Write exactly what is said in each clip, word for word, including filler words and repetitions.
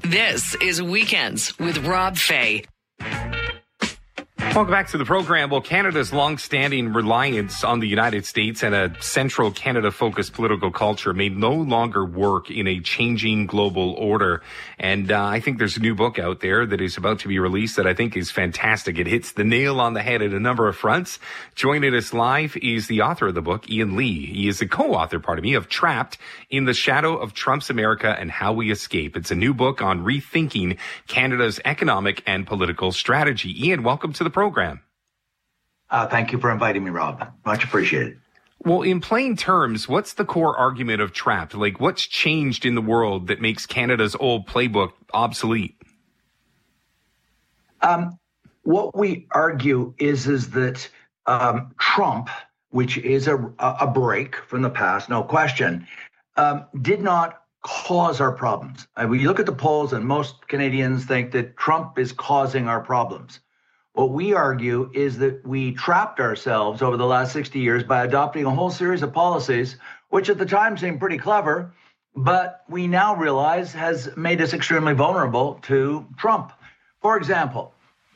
This is Weekends with Rob Fay. Welcome back to the program. Well, Canada's long-standing reliance on the United States and a central Canada-focused political culture may no longer work in a changing global order. And uh, I think there's a new book out there that is about to be released that I think is fantastic. It hits the nail on the head at a number of fronts. Joining us live is the author of the book, Ian Lee. He is the co-author, pardon me, of Trapped in the Shadow of Trump's America and How We Escape. It's a new book on rethinking Canada's economic and political strategy. Ian, welcome to the program. program. Uh, thank you for inviting me, Rob. Much appreciated. Well, in plain terms, what's the core argument of Trapped? Like, what's changed in the world that makes Canada's old playbook obsolete? Um, what we argue is, is that um, Trump, which is a, a break from the past, no question, um, did not cause our problems. Uh, we look at the polls and most Canadians think that Trump is causing our problems. What we argue is that we trapped ourselves over the last sixty years by adopting a whole series of policies, which at the time seemed pretty clever, but we now realize has made us extremely vulnerable to Trump. For example,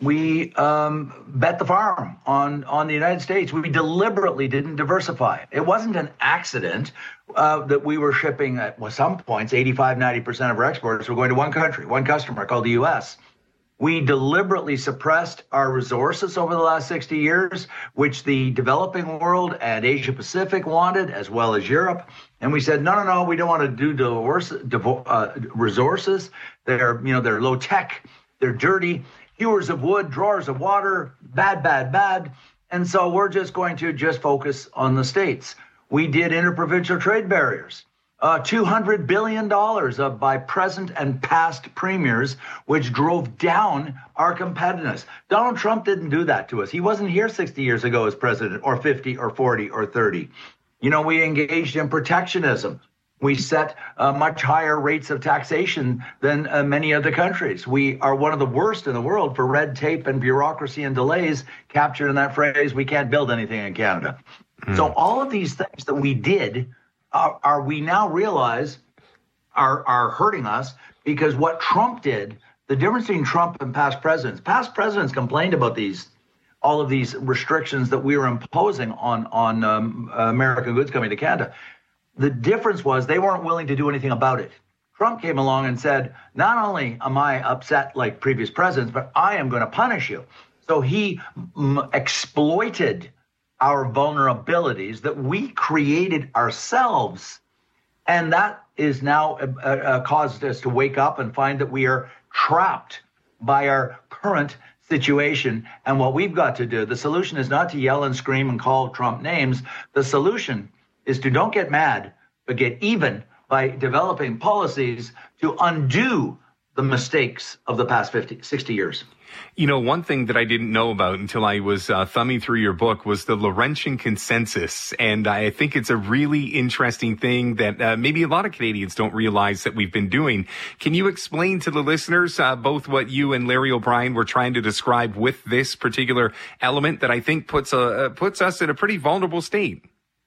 we um, bet the farm on, on the United States. We deliberately didn't diversify. It wasn't an accident uh, that we were shipping at well, some points, eighty-five, ninety percent of our exports were going to one country, one customer called the U S We deliberately suppressed our resources over the last sixty years, which the developing world and Asia Pacific wanted, as well as Europe. And we said, no, no, no, we don't want to do divorce, divo- uh, resources. They're, you know, they're low tech, they're dirty, hewers of wood, drawers of water, bad, bad, bad. And so we're just going to just focus on the states. We did interprovincial trade barriers. Uh, two hundred billion dollars of by present and past premiers, which drove down our competitiveness. Donald Trump didn't do that to us. He wasn't here sixty years ago as president, or fifty, or forty, or thirty. You know, we engaged in protectionism. We set uh, much higher rates of taxation than uh, many other countries. We are one of the worst in the world for red tape and bureaucracy and delays, captured in that phrase, we can't build anything in Canada. Mm. So all of these things that we did Are, are we now realize are are hurting us, because what Trump did, the difference between Trump and past presidents, past presidents complained about these, all of these restrictions that we were imposing on, on um, American goods coming to Canada. The difference was they weren't willing to do anything about it. Trump came along and said, not only am I upset like previous presidents, but I am going to punish you. So he m- exploited our vulnerabilities that we created ourselves. And that is now uh, uh, caused us to wake up and find that we are trapped by our current situation. And what we've got to do, the solution is not to yell and scream and call Trump names. The solution is to don't get mad, but get even by developing policies to undo the mistakes of the past fifty, sixty years. You know, one thing that I didn't know about until I was uh, thumbing through your book was the Laurentian Consensus. And I think it's a really interesting thing that uh, maybe a lot of Canadians don't realize that we've been doing. Can you explain to the listeners uh, both what you and Larry O'Brien were trying to describe with this particular element that I think puts, a, uh, puts us in a pretty vulnerable state?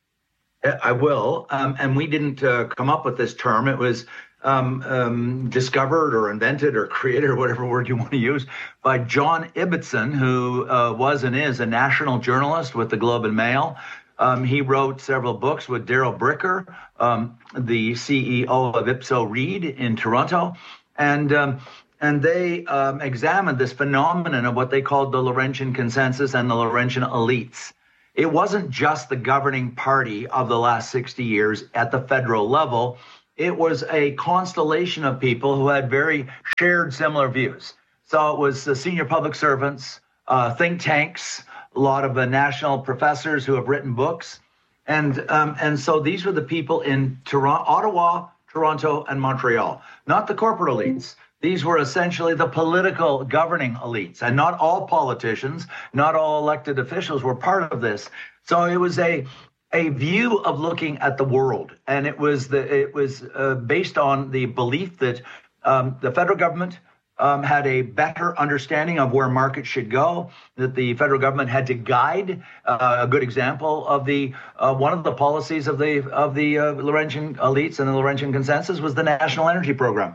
I will. Um, and we didn't uh, come up with this term. It was Um, um, discovered or invented or created, or whatever word you want to use, by John Ibbitson, who uh, was and is a national journalist with the Globe and Mail. Um, he wrote several books with Daryl Bricker, um, the C E O of Ipso Reid in Toronto. And um, and they um, examined this phenomenon of what they called the Laurentian Consensus and the Laurentian elites. It wasn't just the governing party of the last sixty years at the federal level. It was a constellation of people who had very shared similar views. So it was the senior public servants, uh, think tanks, a lot of the national professors who have written books. And um, and so these were the people in Toronto, Ottawa, Toronto, and Montreal, not the corporate elites. These were essentially the political governing elites, and not all politicians, not all elected officials were part of this. So it was a a view of looking at the world, and it was the it was uh, based on the belief that um, the federal government um, had a better understanding of where markets should go, that the federal government had to guide. Uh, a good example of the uh, one of the policies of the of the uh, Laurentian elites and the Laurentian Consensus was the National Energy Program.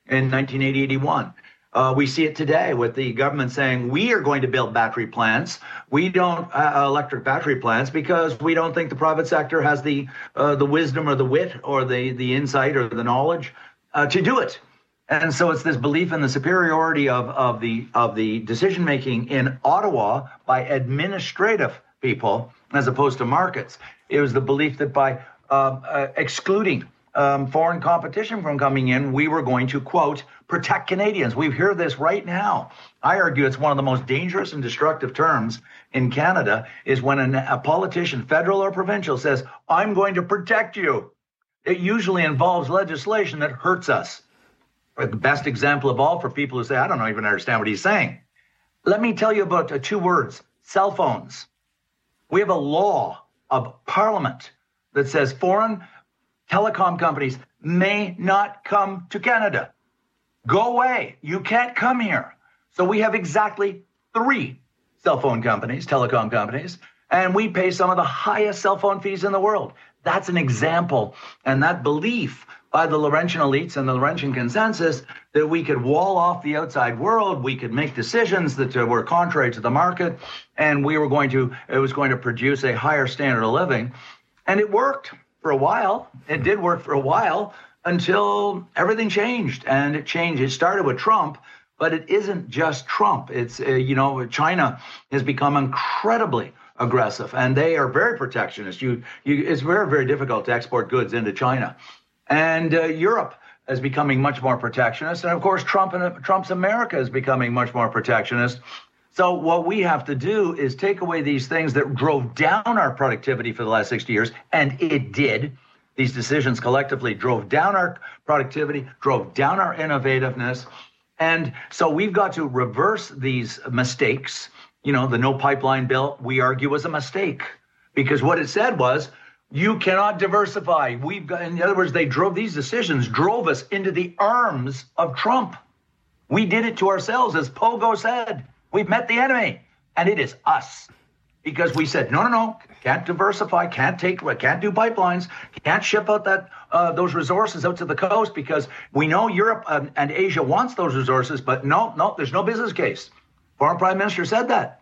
in nineteen eighty, eighty-one. Uh, we see it today with the government saying we are going to build battery plants. We don't uh, electric battery plants because we don't think the private sector has the uh, the wisdom or the wit or the the insight or the knowledge uh, to do it. And so it's this belief in the superiority of of the of the decision making in Ottawa by administrative people as opposed to markets. It was the belief that by uh, uh, excluding Um, foreign competition from coming in, we were going to, quote, protect Canadians. We hear this right now. I argue it's one of the most dangerous and destructive terms in Canada is when an, a politician, federal or provincial, says, I'm going to protect you. It usually involves legislation that hurts us. The best example of all for people who say, I don't even understand what he's saying. Let me tell you about uh, two words, cell phones. We have a law of Parliament that says foreign telecom companies may not come to Canada. Go away. You can't come here. So we have exactly three cell phone companies, telecom companies, and we pay some of the highest cell phone fees in the world. That's an example. And that belief by the Laurentian elites and the Laurentian consensus that we could wall off the outside world, we could make decisions that were contrary to the market, and we were going to, it was going to produce a higher standard of living. And it worked. For a while, it did work for a while until everything changed, and it changed. It started with Trump, but it isn't just Trump. It's, uh, you know, China has become incredibly aggressive, and they are very protectionist. You, you, it's very, very difficult to export goods into China. And uh, Europe is becoming much more protectionist. And of course, Trump and Trump's America is becoming much more protectionist. So what we have to do is take away these things that drove down our productivity for the last sixty years, and it did. These decisions collectively drove down our productivity, drove down our innovativeness. And so we've got to reverse these mistakes. You know, the no pipeline bill, we argue, was a mistake because what it said was, you cannot diversify. We've got, in other words, they drove these decisions, drove us into the arms of Trump. We did it to ourselves, as Pogo said. We've met the enemy, and it is us, because we said, no, no, no, can't diversify, can't take, can't do pipelines, can't ship out that uh, those resources out to the coast because we know Europe and, and Asia wants those resources, but no, no, there's no business case. Foreign Prime Minister said that.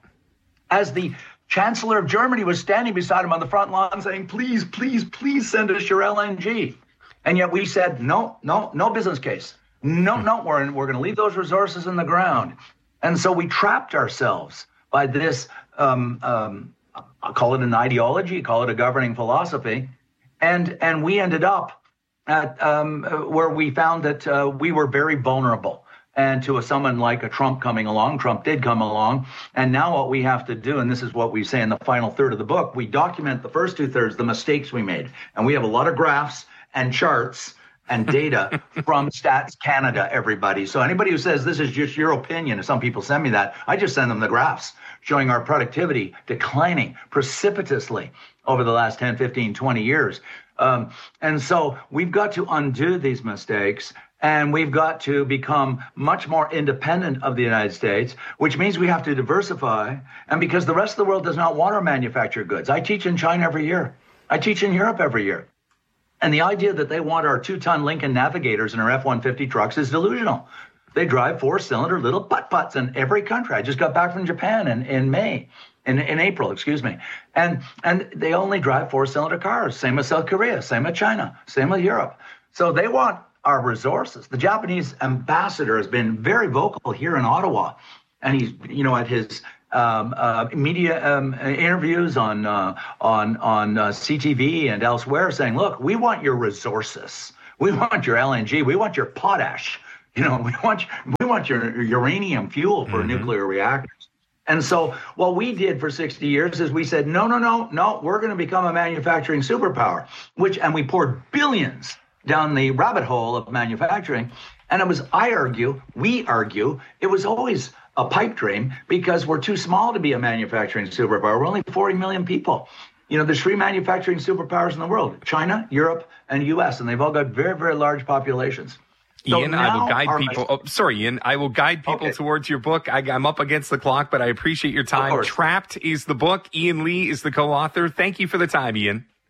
As the Chancellor of Germany was standing beside him on the front lawn saying, please, please, please send us your L N G. And yet we said, no, no, no business case. No, no, we're, we're going to leave those resources in the ground. And so we trapped ourselves by this, um, um, I'll call it an ideology, call it a governing philosophy. And and we ended up at um, where we found that uh, we were very vulnerable. And to a, someone like a Trump coming along, Trump did come along. And now what we have to do, and this is what we say in the final third of the book, we document the first two thirds, the mistakes we made. And we have a lot of graphs and charts and data from Stats Canada, everybody. So anybody who says this is just your opinion, and some people send me that, I just send them the graphs showing our productivity declining precipitously over the last ten, fifteen, twenty years. Um, and so we've got to undo these mistakes, and we've got to become much more independent of the United States, which means we have to diversify. And because the rest of the world does not want our manufactured goods. I teach in China every year. I teach in Europe every year. And the idea that they want our two-ton Lincoln Navigators and our F one fifty trucks is delusional. They drive four-cylinder little putt-putts in every country. I just got back from Japan in, in May, in, in April, excuse me. And and they only drive four-cylinder cars. Same with South Korea, same with China, same with Europe. So they want our resources. The Japanese ambassador has been very vocal here in Ottawa. And he's, you know, at his Um, uh, media um, interviews on uh, on on uh, C T V and elsewhere, saying, "Look, we want your resources. We want your L N G. We want your potash. You know, we want we want your uranium fuel for mm-hmm. nuclear reactors." And so, what we did for sixty years is we said, "No, no, no, no. We're going to become a manufacturing superpower." Which, and we poured billions down the rabbit hole of manufacturing. And it was, I argue, we argue, it was always a pipe dream because we're too small to be a manufacturing superpower. We're only forty million people. You know, there's three manufacturing superpowers in the world, China, Europe, and U S, and they've all got very, very large populations. So Ian, I will guide people. Oh, sorry, Ian. I will guide people okay. towards your book. I, I'm up against the clock, but I appreciate your time. Trapped is the book. Ian Lee is the co-author. Thank you for the time, Ian.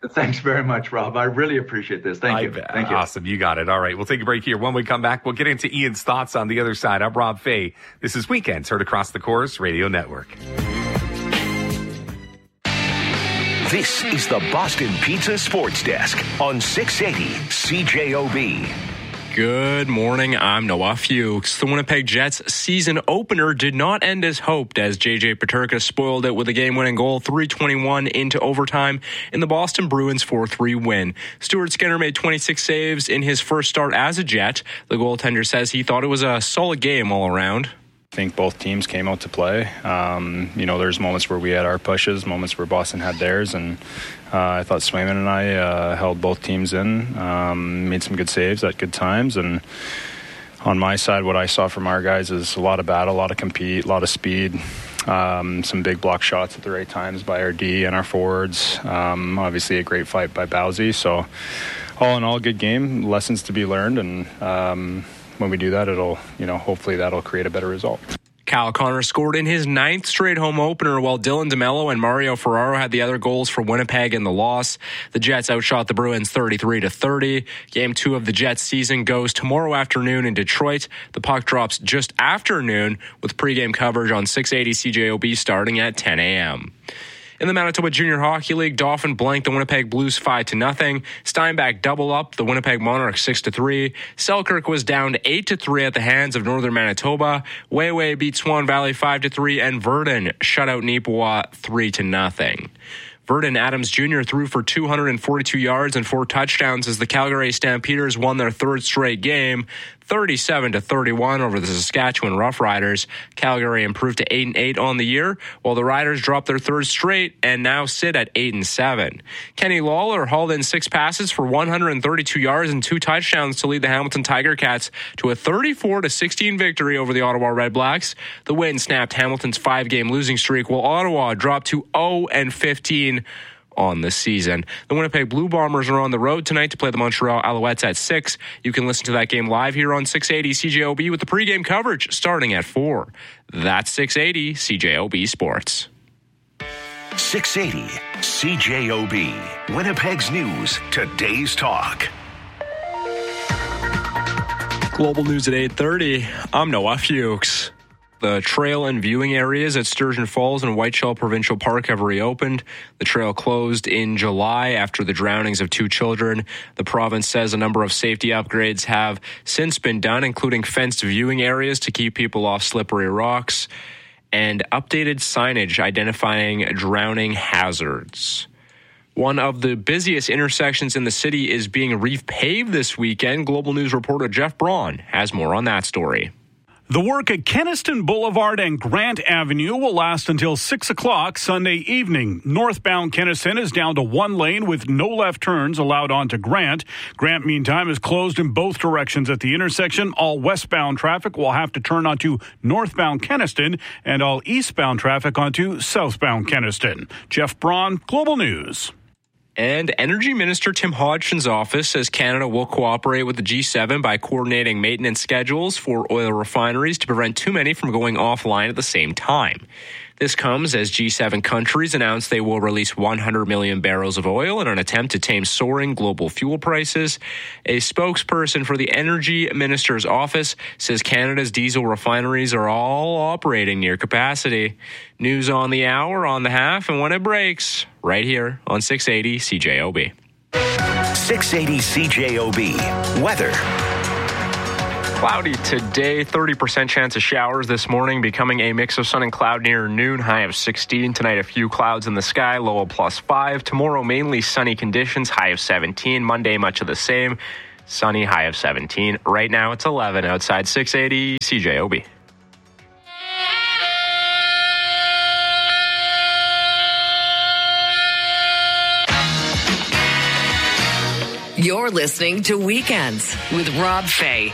Thanks very much, Rob. I really appreciate this. Thank you. I, Thank you. Awesome. You got it. All right. We'll take a break here. When we come back, we'll get into Ian's thoughts on the other side. I'm Rob Fay. This is Weekends, heard across the Corus Radio Network. This is the Boston Pizza Sports Desk on six eighty C J O B. Good morning, I'm Noah Fuchs. The Winnipeg Jets season opener did not end as hoped as J J Peterka spoiled it with a game-winning goal three twenty-one into overtime in the Boston Bruins four three win. Stuart Skinner made twenty-six saves in his first start as a Jet. The goaltender says he thought it was a solid game all around. I think both teams came out to play. Um, you know, there's moments where we had our pushes, moments where Boston had theirs, and uh, I thought Swayman and I uh, held both teams in, um, made some good saves at good times, and on my side, what I saw from our guys is a lot of battle, a lot of compete, a lot of speed, um, some big block shots at the right times by our D and our forwards. Um, obviously, a great fight by Bowsy. So, all in all, good game, lessons to be learned, and um, when we do that, it'll, you know, hopefully that'll create a better result. Kyle Connor scored in his ninth straight home opener, while Dylan DeMello and Mario Ferraro had the other goals for Winnipeg in the loss. The Jets outshot the Bruins thirty-three to thirty. Game two of the Jets season goes tomorrow afternoon in Detroit. The puck drops just after noon with pregame coverage on six eighty C J O B starting at ten a.m. In the Manitoba Junior Hockey League, Dauphin blanked the Winnipeg Blues five to nothing. Steinbach double up the Winnipeg Monarchs six to three. Selkirk was down to eight to three at the hands of Northern Manitoba. Wayway beat Swan Valley five to three, and Verdun shut out Neepawa three to nothing. Verdun Adams Junior threw for two hundred forty-two yards and four touchdowns as the Calgary Stampeders won their third straight game, thirty-seven to thirty-one over the Saskatchewan Roughriders. Calgary improved to eight and eight on the year, while the Riders dropped their third straight and now sit at eight and seven. Kenny Lawler hauled in six passes for one hundred thirty-two yards and two touchdowns to lead the Hamilton Tiger Cats to a thirty-four to sixteen victory over the Ottawa Redblacks. The win snapped Hamilton's five-game losing streak, while Ottawa dropped to oh and fifteen on the season. The Winnipeg Blue Bombers are on the road tonight to play the Montreal Alouettes at six. You can listen to that game live here on six eighty C J O B with the pregame coverage starting at four. That's six eighty C J O B Sports. six eighty C J O B. Winnipeg's News, today's talk. Global News at eight thirty. I'm Noah Fuchs. The trail and viewing areas at Sturgeon Falls and Whiteshell Provincial Park have reopened. The trail closed in July after the drownings of two children. The province says a number of safety upgrades have since been done, including fenced viewing areas to keep people off slippery rocks and updated signage identifying drowning hazards. One of the busiest intersections in the city is being repaved this weekend. Global News reporter Jeff Braun has more on that story. The work at Kenaston Boulevard and Grant Avenue will last until six o'clock Sunday evening. Northbound Kenaston is down to one lane with no left turns allowed onto Grant. Grant, meantime, is closed in both directions at the intersection. All westbound traffic will have to turn onto northbound Kenaston, and all eastbound traffic onto southbound Kenaston. Jeff Braun, Global News. And Energy Minister Tim Hodgson's office says Canada will cooperate with the G seven by coordinating maintenance schedules for oil refineries to prevent too many from going offline at the same time. This comes as G seven countries announce they will release one hundred million barrels of oil in an attempt to tame soaring global fuel prices. A spokesperson for the Energy Minister's office says Canada's diesel refineries are all operating near capacity. News on the hour, on the half, and when it breaks, right here on six eighty C J O B. six eighty C J O B. Weather. Cloudy today, thirty percent chance of showers this morning, becoming a mix of sun and cloud near noon, high of sixteen. Tonight, a few clouds in the sky, low of plus five. Tomorrow, mainly sunny conditions, high of seventeen. Monday, much of the same, sunny, high of seventeen. Right now, it's eleven outside six eighty C J O B. You're listening to Weekends with Rob Fay.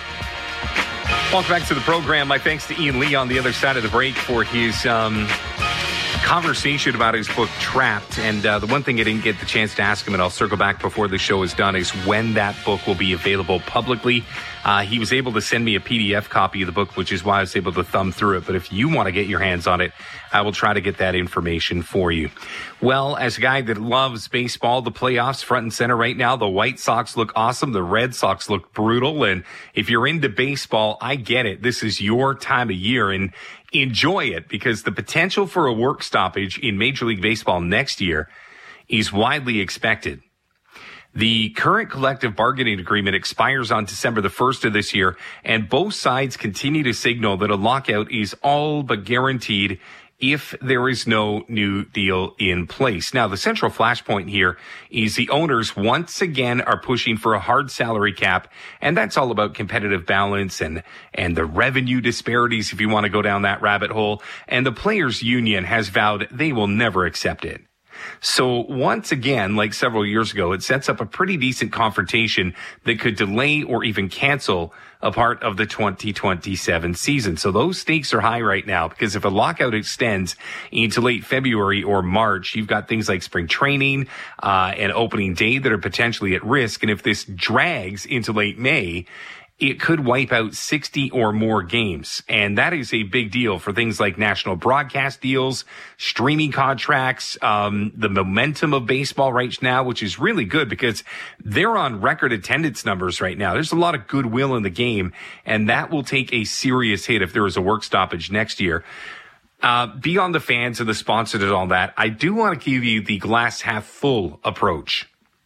Welcome back to the program. My thanks to Ian Lee on the other side of the break for his um, conversation about his book Trapped, and uh, the one thing I didn't get the chance to ask him, and I'll circle back before the show is done, is when that book will be available publicly. Uh, he was able to send me a P D F copy of the book, which is why I was able to thumb through it. But if you want to get your hands on it, I will try to get that information for you. Well, as a guy that loves baseball, the playoffs front and center right now, the White Sox look awesome. The Red Sox look brutal. And if you're into baseball, I get it. This is your time of year, and enjoy it, because the potential for a work stoppage in Major League Baseball next year is widely expected. The current collective bargaining agreement expires on December the first of this year, and both sides continue to signal that a lockout is all but guaranteed if there is no new deal in place. Now, the central flashpoint here is the owners once again are pushing for a hard salary cap, and that's all about competitive balance and, and the revenue disparities, if you want to go down that rabbit hole. And the players' union has vowed they will never accept it. So once again, like several years ago, it sets up a pretty decent confrontation that could delay or even cancel a part of the twenty twenty-seven season. So those stakes are high right now, because if a lockout extends into late February or March, you've got things like spring training uh, and opening day that are potentially at risk. And if this drags into late May, it could wipe out sixty or more games. And that is a big deal for things like national broadcast deals, streaming contracts, um, the momentum of baseball right now, which is really good because they're on record attendance numbers right now. There's a lot of goodwill in the game, and that will take a serious hit if there is a work stoppage next year. Uh, beyond the fans and the sponsors and all that, I do want to give you the glass half full approach.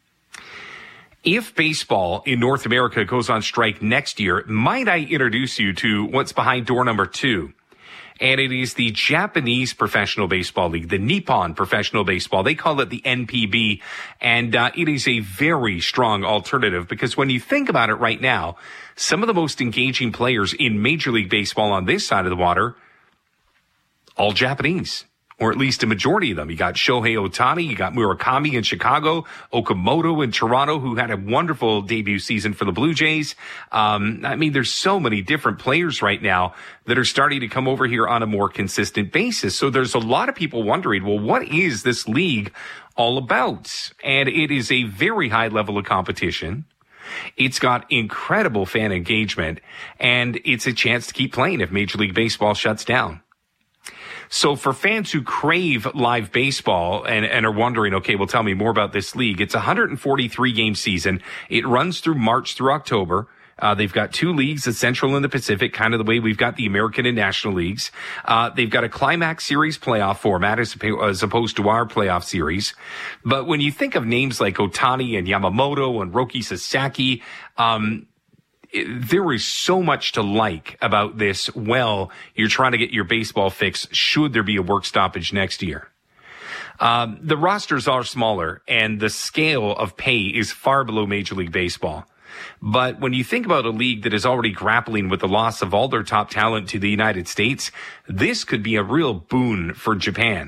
If baseball in North America goes on strike next year, might I introduce you to what's behind door number two? And it is the Japanese Professional Baseball League, the Nippon Professional Baseball. They call it the N P B, and uh, it is a very strong alternative, because when you think about it right now, some of the most engaging players in Major League Baseball on this side of the water, all Japanese. Or at least a majority of them. You got Shohei Ohtani, you got Murakami in Chicago, Okamoto in Toronto, who had a wonderful debut season for the Blue Jays. Um, I mean, there's so many different players right now that are starting to come over here on a more consistent basis. So there's a lot of people wondering, well, what is this league all about? And it is a very high level of competition. It's got incredible fan engagement, and it's a chance to keep playing if Major League Baseball shuts down. So for fans who crave live baseball and, and are wondering, okay, well, tell me more about this league. It's a one hundred forty-three game season. It runs through March through October. Uh, they've got two leagues, the Central and the Pacific, kind of the way we've got the American and National Leagues. Uh, they've got a Climax Series playoff format as, as opposed to our playoff series. But when you think of names like Ohtani and Yamamoto and Roki Sasaki, um, there is so much to like about this. Well, you're trying to get your baseball fix should there be a work stoppage next year. Um, the rosters are smaller, and the scale of pay is far below Major League Baseball. But when you think about a league that is already grappling with the loss of all their top talent to the United States, this could be a real boon for Japan.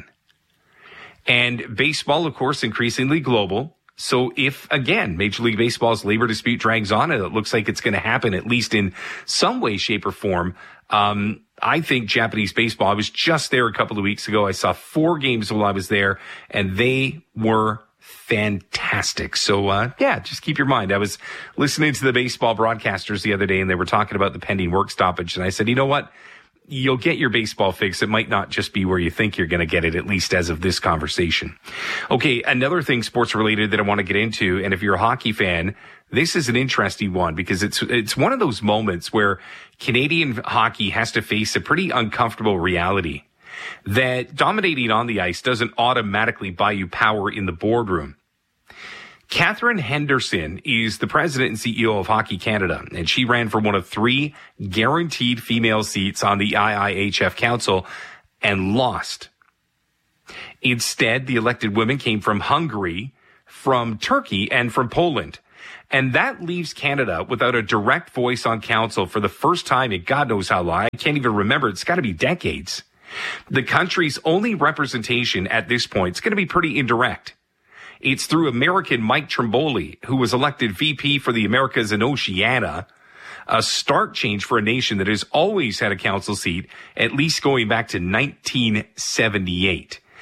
And baseball, of course, increasingly global. So if, again, Major League Baseball's labor dispute drags on, and it looks like it's going to happen at least in some way, shape, or form, um, I think Japanese baseball, I was just there a couple of weeks ago. I saw four games while I was there, and they were fantastic. So, uh, yeah, just keep your mind. I was listening to the baseball broadcasters the other day, and they were talking about the pending work stoppage, and I said, you know what? You'll get your baseball fix. It might not just be where you think you're going to get it, at least as of this conversation. Okay, another thing sports related that I want to get into, and if you're a hockey fan, this is an interesting one, because it's it's one of those moments where Canadian hockey has to face a pretty uncomfortable reality that dominating on the ice doesn't automatically buy you power in the boardroom. Catherine Henderson is the president and C E O of Hockey Canada, and she ran for one of three guaranteed female seats on the I I H F Council and lost. Instead, the elected women came from Hungary, from Turkey, and from Poland. And that leaves Canada without a direct voice on council for the first time in God knows how long. I can't even remember. It's got to be decades. The country's only representation at this point is going to be pretty indirect. It's through American Mike Trimboli, who was elected V P for the Americas and Oceania, a stark change for a nation that has always had a council seat, at least going back to nineteen seventy-eight.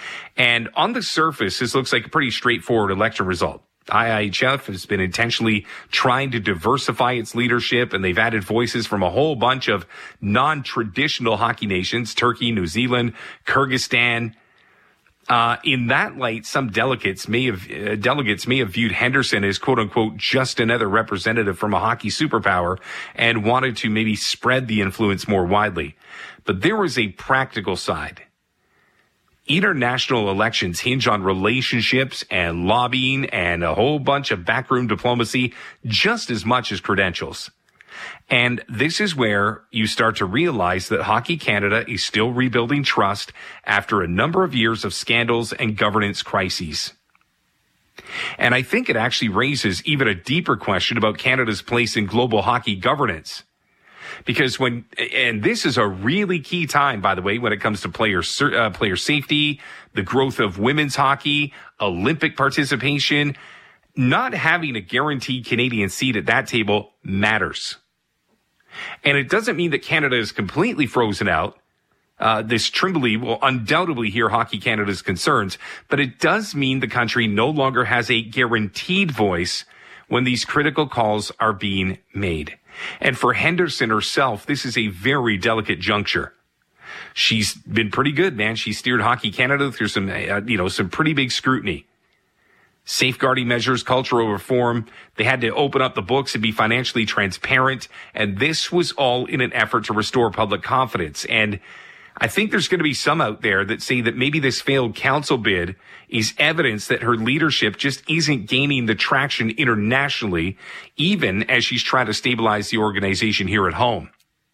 And on the surface, this looks like a pretty straightforward election result. I I H F has been intentionally trying to diversify its leadership, and they've added voices from a whole bunch of non-traditional hockey nations, Turkey, New Zealand, Kyrgyzstan. Uh, in that light, some delegates may have, uh, delegates may have viewed Henderson as quote unquote just another representative from a hockey superpower and wanted to maybe spread the influence more widely. But there was a practical side. International elections hinge on relationships and lobbying and a whole bunch of backroom diplomacy just as much as credentials. And this is where you start to realize that Hockey Canada is still rebuilding trust after a number of years of scandals and governance crises. And I think it actually raises even a deeper question about Canada's place in global hockey governance. Because when, and this is a really key time, by the way, when it comes to player, uh, player safety, the growth of women's hockey, Olympic participation, not having a guaranteed Canadian seat at that table matters. And it doesn't mean that Canada is completely frozen out. Uh, this Tremblay will undoubtedly hear Hockey Canada's concerns, but it does mean the country no longer has a guaranteed voice when these critical calls are being made. And for Henderson herself, this is a very delicate juncture. She's been pretty good, man. She steered Hockey Canada through some, uh, you know, some pretty big scrutiny. Safeguarding measures, cultural reform. They had to open up the books and be financially transparent. And this was all in an effort to restore public confidence. And I think there's going to be some out there that say that maybe this failed council bid is evidence that her leadership just isn't gaining the traction internationally, even as she's trying to stabilize the organization here at home.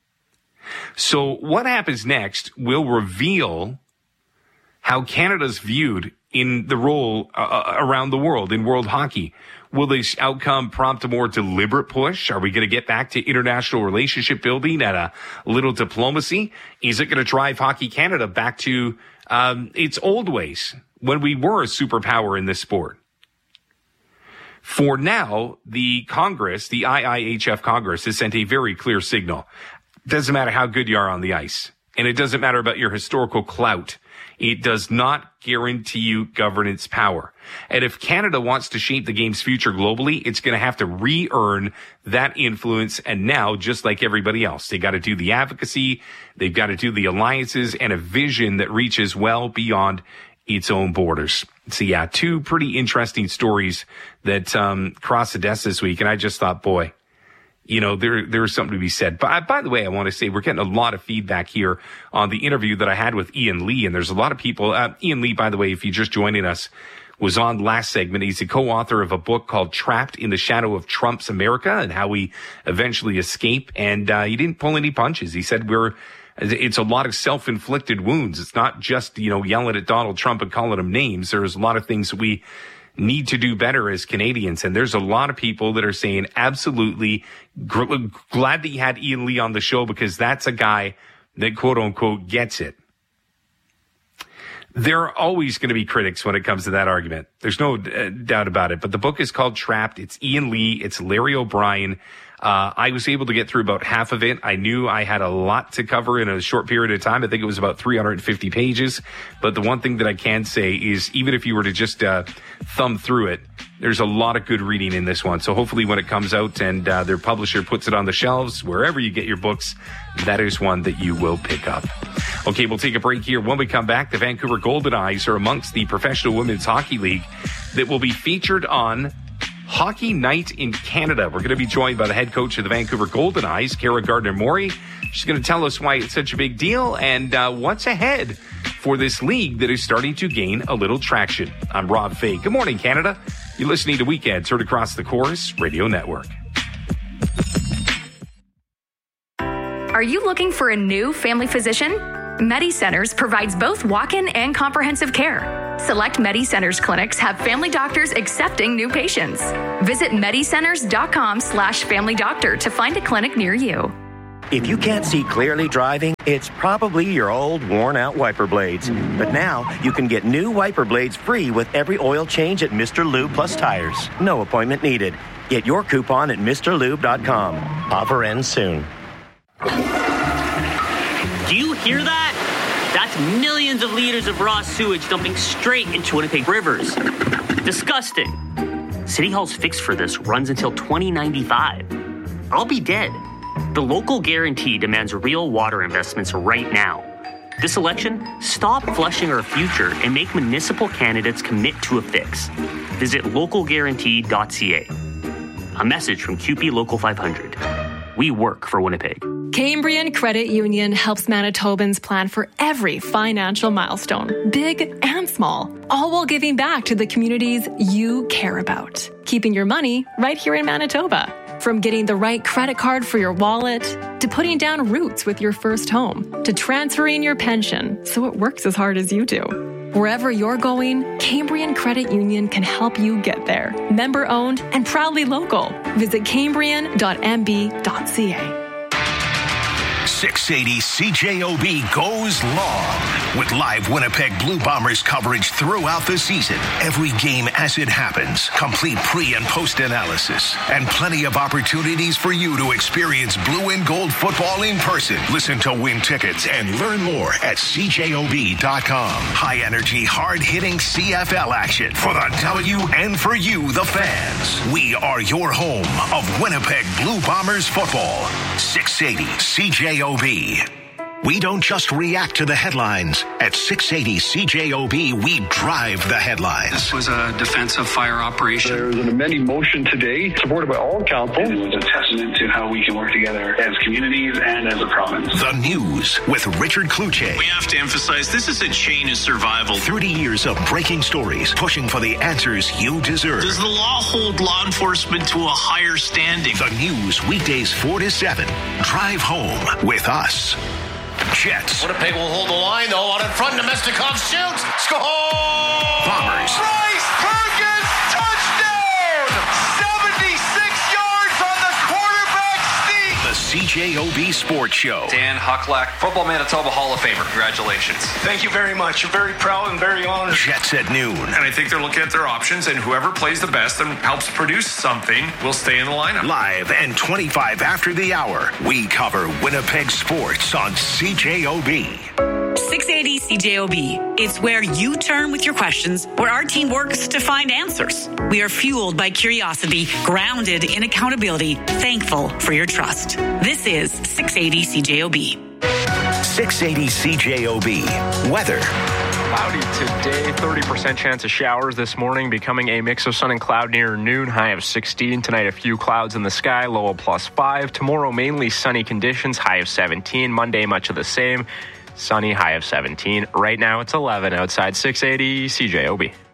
So what happens next will reveal how Canada's viewed in the role uh, around the world in world hockey. Will this outcome prompt a more deliberate push? Are we going to get back to international relationship building and a little diplomacy? Is it going to drive Hockey Canada back to um, its old ways when we were a superpower in this sport? For now, the Congress, the I I H F Congress, has sent a very clear signal. It doesn't matter how good you are on the ice, and it doesn't matter about your historical clout. It does not guarantee you governance power. And if Canada wants to shape the game's future globally, it's going to have to re-earn that influence. And now, just like everybody else, they got to do the advocacy, they've got to do the alliances, and a vision that reaches well beyond its own borders. So yeah, two pretty interesting stories that um, crossed the desk this week. And I just thought, boy, you know, there there's something to be said. But I, by the way, I want to say we're getting a lot of feedback here on the interview that I had with Ian Lee. And there's a lot of people. Uh, Ian Lee, by the way, if you're just joining us, was on last segment. He's a co-author of a book called Trapped in the Shadow of Trump's America and How We Eventually Escape. And uh, he didn't pull any punches. He said we're it's a lot of self-inflicted wounds. It's not just, you know, yelling at Donald Trump and calling him names. There's a lot of things that we need to do better as Canadians. And there's a lot of people that are saying absolutely gr- glad that you had Ian Lee on the show because that's a guy that quote unquote gets it. There are always going to be critics when it comes to that argument. There's no uh, doubt about it. But the book is called Trapped. It's Ian Lee. It's Larry O'Brien. Uh, I was able to get through about half of it. I knew I had a lot to cover in a short period of time. I think it was about three hundred fifty pages. But the one thing that I can say is even if you were to just uh, thumb through it, there's a lot of good reading in this one. So hopefully when it comes out and uh, their publisher puts it on the shelves, wherever you get your books, that is one that you will pick up. Okay, we'll take a break here. When we come back, the Vancouver Golden Eyes are amongst the Professional Women's Hockey League that will be featured on Hockey Night in Canada. We're going to be joined by the head coach of the Vancouver Golden Eyes, Kara Gardner-Mori. She's going to tell us why it's such a big deal and uh, what's ahead for this league that is starting to gain a little traction. I'm Rob Fay. Good morning, Canada. You're listening to Weekends heard across the Chorus Radio Network. Are you looking for a new family physician? MediCenters provides both walk-in and comprehensive care. Select MediCenters clinics have family doctors accepting new patients. Visit medicenters.com slash family doctor to find a clinic near you. If you can't see clearly driving, it's probably your old worn-out wiper blades. But now you can get new wiper blades free with every oil change at Mister Lube Plus Tires. No appointment needed. Get your coupon at Mr Lube dot com. Offer ends soon. Do you hear that? That's millions of liters of raw sewage dumping straight into Winnipeg rivers. Disgusting. City Hall's fix for this runs until twenty ninety-five. I'll be dead. The local guarantee demands real water investments right now. This election, stop flushing our future and make municipal candidates commit to a fix. Visit local guarantee dot c a. A message from C U P E Local five hundred. We work for Winnipeg. Cambrian Credit Union helps Manitobans plan for every financial milestone, big and small, all while giving back to the communities you care about. Keeping your money right here in Manitoba. From getting the right credit card for your wallet, to putting down roots with your first home, to transferring your pension so it works as hard as you do. Wherever you're going, Cambrian Credit Union can help you get there. Member owned and proudly local. Visit cambrian dot m b dot c a. six eighty C J O B goes long with live Winnipeg Blue Bombers coverage throughout the season. Every game as it happens, complete pre- and post-analysis, and plenty of opportunities for you to experience blue and gold football in person. Listen to win tickets and learn more at c j o b dot com. High-energy, hard-hitting C F L action for the W and for you, the fans. We are your home of Winnipeg Blue Bombers football. six eighty C J O B. We don't just react to the headlines. At six eighty C J O B, we drive the headlines. This was a defensive fire operation. There was an amending motion today, supported by all council. It was a testament to how we can work together as communities and as a province. The News with Richard Kluche. We have to emphasize this is a chain of survival. thirty years of breaking stories, pushing for the answers you deserve. Does the law hold law enforcement to a higher standing? The News, weekdays four to seven. Drive home with us. Jets. Winnipeg will hold the line, though. Out in front, Nemestikov shoots. Score! Bombers. Bryce Perkins, touchdown! seventy-six yards on the quarterback sneak. The C J O B Sports Show. Dan Hucklack, Football Manitoba Hall of Famer. Congratulations. Thank you very much. I'm very proud and very honored. Jets at noon. And I think they're looking at their options, and whoever plays the best and helps produce something will stay in the lineup. Live and twenty-five after the hour, we cover Winnipeg sports on C J O B. six eighty C J O B. It's where you turn with your questions, where our team works to find answers. We are fueled by curiosity, grounded in accountability, thankful for your trust. This is six eighty C J O B. six eighty C J O B. Weather. Cloudy today, thirty percent chance of showers this morning, becoming a mix of sun and cloud near noon, high of sixteen. Tonight, a few clouds in the sky, low of plus five. Tomorrow, mainly sunny conditions, high of seventeen. Monday, much of the same, sunny, high of seventeen. Right now, it's eleven outside. Six eighty C J O B.